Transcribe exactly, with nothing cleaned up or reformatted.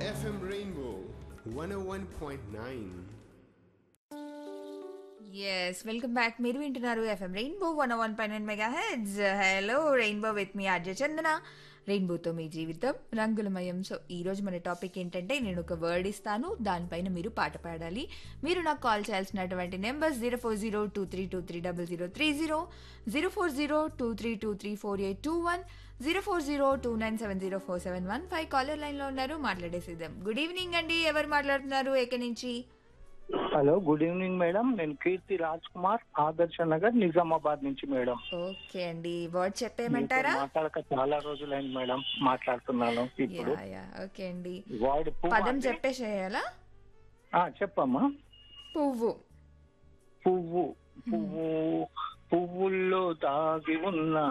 F M Rainbow one oh one point nine. Yes welcome back. మీరు వింటున్నారు FM rainbow one one pi nine mega heads. Hello rainbow with me RJ చందన. రెయిన్బోతో మీ జీవితం రంగులమయం. So ఈ రోజు మన topic ఏంటంటే, నేను ఒక వర్డ్ ఇస్తాను, దానిపైన మీరు పాట పాడాలి. మీరు నాకు కాల్ చేయాల్సినటువంటి number zero four zero two three two three double zero three zero, zero four zero two three two three four eight two one, zero four zero two nine seven zero four seven one five. Caller లైన్లో ఉన్నారు, మాట్లాడేసిద్దాం. Good evening అండి. ఎవరు మాట్లాడుతున్నారు, ఎక్కడి నుంచి? Hello, good evening madam. నేను కీర్తి రాజ్ కుమార్, ఆదర్శ నగర్, నిజామాబాద్ నుంచి మేడం. ఓకే అండి, వర్డ్ మీతో చెప్పేయమంటారా? మాట్లాడక చాలా రోజులైంది మేడం, మాట్లాడుతున్నాను ఇప్పుడు. యా యా ఓకే అండి. వర్డ్ పువ్వు పదం అండి. చెప్పేసేయాలా? ఆ, చెప్పమ్మా. పువ్వు. పువ్వు. పువ్వు పువ్వుల్లో దాగి ఉన్న